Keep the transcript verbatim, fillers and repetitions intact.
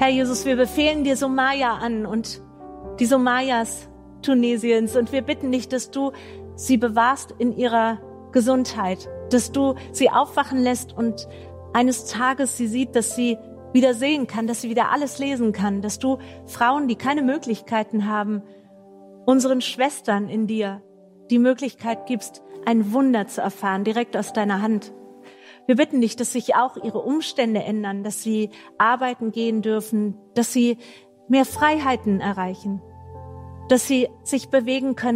Herr Jesus, wir befehlen dir Somaya an und die Somayas Tunesiens. Und wir bitten dich, dass du sie bewahrst in ihrer Gesundheit, dass du sie aufwachen lässt und eines Tages sie sieht, dass sie wieder sehen kann, dass sie wieder alles lesen kann, dass du Frauen, die keine Möglichkeiten haben, unseren Schwestern in dir die Möglichkeit gibst, ein Wunder zu erfahren, direkt aus deiner Hand. Wir bitten dich, dass sich auch ihre Umstände ändern, dass sie arbeiten gehen dürfen, dass sie mehr Freiheiten erreichen, dass sie sich bewegen können,